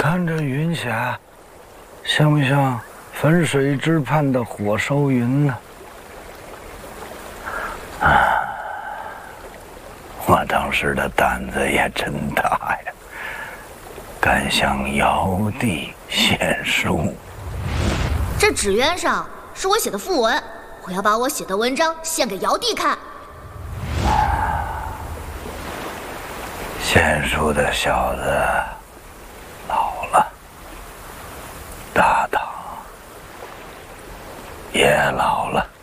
看这云霞，像不像汾水之畔的火烧云呢？我当时的胆子也真大呀，敢向尧帝献书。 这纸鸢上是我写的讣文，我要把我写的文章献给尧帝看。 献书的小子老了，大唐也老了。